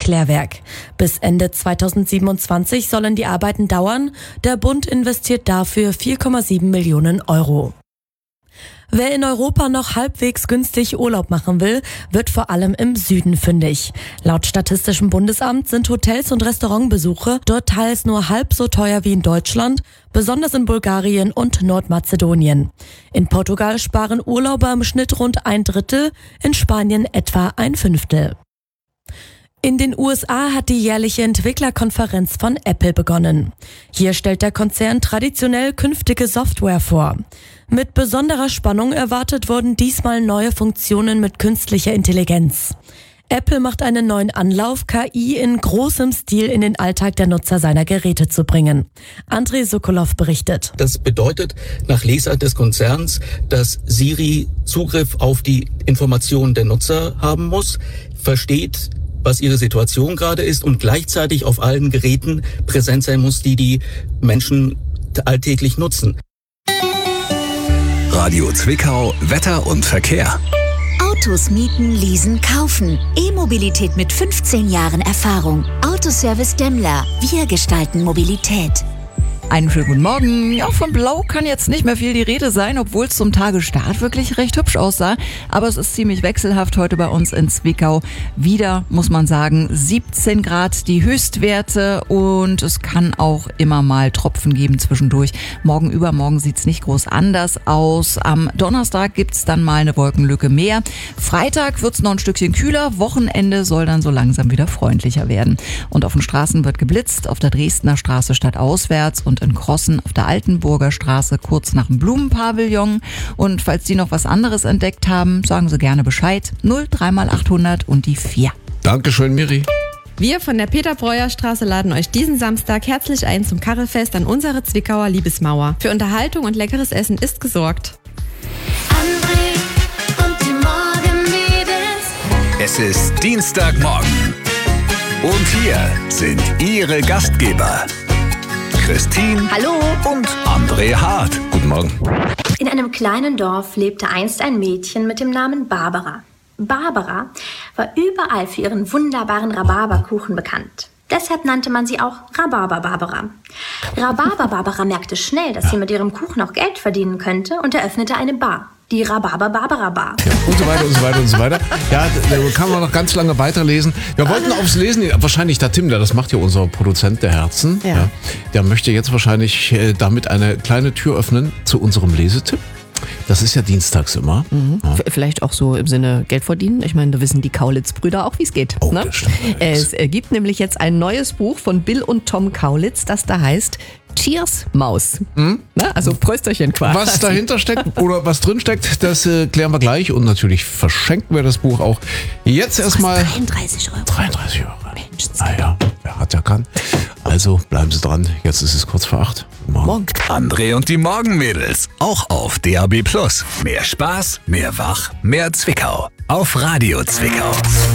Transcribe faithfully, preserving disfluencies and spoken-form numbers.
Klärwerk. Bis Ende zweitausendsiebenundzwanzig sollen die Arbeiten dauern. Der Bund investiert dafür vier Komma sieben Millionen Euro. Wer in Europa noch halbwegs günstig Urlaub machen will, wird vor allem im Süden fündig. Laut Statistischem Bundesamt sind Hotels- und Restaurantbesuche dort teils nur halb so teuer wie in Deutschland, besonders in Bulgarien und Nordmazedonien. In Portugal sparen Urlauber im Schnitt rund ein Drittel, in Spanien etwa ein Fünftel. In den U S A hat die jährliche Entwicklerkonferenz von Apple begonnen. Hier stellt der Konzern traditionell künftige Software vor. Mit besonderer Spannung erwartet wurden diesmal neue Funktionen mit künstlicher Intelligenz. Apple macht einen neuen Anlauf, K I in großem Stil in den Alltag der Nutzer seiner Geräte zu bringen. Andrei Sokolov berichtet. Das bedeutet nach Lesart des Konzerns, dass Siri Zugriff auf die Informationen der Nutzer haben muss, versteht, was ihre Situation gerade ist und gleichzeitig auf allen Geräten präsent sein muss, die die Menschen alltäglich nutzen. Radio Zwickau, Wetter und Verkehr. Autos mieten, leasen, kaufen. E-Mobilität mit fünfzehn Jahren Erfahrung. Autoservice Demmler. Wir gestalten Mobilität. Einen schönen guten Morgen. Ja, von Blau kann jetzt nicht mehr viel die Rede sein, obwohl es zum Tagestart wirklich recht hübsch aussah. Aber es ist ziemlich wechselhaft heute bei uns in Zwickau. Wieder, muss man sagen, siebzehn Grad die Höchstwerte und es kann auch immer mal Tropfen geben zwischendurch. Morgen, übermorgen sieht's nicht groß anders aus. Am Donnerstag gibt's dann mal eine Wolkenlücke mehr. Freitag wird's noch ein Stückchen kühler. Wochenende soll dann so langsam wieder freundlicher werden. Und auf den Straßen wird geblitzt, auf der Dresdner Straße stadtauswärts und in Crossen auf der Altenburger Straße kurz nach dem Blumenpavillon. Und falls Sie noch was anderes entdeckt haben, sagen Sie gerne Bescheid. null drei mal achthundert und die vier. Dankeschön, Miri. Wir von der Peter-Breuer-Straße laden euch diesen Samstag herzlich ein zum Karrefest an unsere Zwickauer Liebesmauer. Für Unterhaltung und leckeres Essen ist gesorgt. André und die Morgenmädels. Es ist Dienstagmorgen. Und hier sind Ihre Gastgeber. Christine. Hallo. Und André Hart. Guten Morgen. In einem kleinen Dorf lebte einst ein Mädchen mit dem Namen Barbara. Barbara war überall für ihren wunderbaren Rhabarberkuchen bekannt. Deshalb nannte man sie auch Rhabarber-Barbara. Rhabarber-Barbara merkte schnell, dass sie mit ihrem Kuchen auch Geld verdienen könnte und eröffnete eine Bar. Die Rhabarber-Barbara-Bar. Ja, und so weiter und so weiter und so weiter. Ja, da kann man noch ganz lange weiterlesen. Wir wollten aufs Lesen, wahrscheinlich der Tim, der das macht ja unser Produzent der Herzen. Ja. Ja, der möchte jetzt wahrscheinlich äh, damit eine kleine Tür öffnen zu unserem Lesetipp. Das ist ja dienstags immer. Mhm. Ja. Vielleicht auch so im Sinne Geld verdienen. Ich meine, da wissen die Kaulitz-Brüder auch, wie es geht. Oh, ne? das stimmt. Es gibt nämlich jetzt ein neues Buch von Bill und Tom Kaulitz, das da heißt Cheers, Maus. Hm? Na, also Prösterchen quasi. Was dahinter steckt oder was drin steckt, das äh, klären wir gleich. Und natürlich verschenken wir das Buch auch. Jetzt erstmal dreiunddreißig Euro. dreiunddreißig Euro. Naja, wer hat, der kann. Also bleiben Sie dran. Jetzt ist es kurz vor acht. Morgen. Morgen. André und die Morgenmädels. Auch auf D A B Plus. Mehr Spaß, mehr Wach, mehr Zwickau. Auf Radio Zwickau.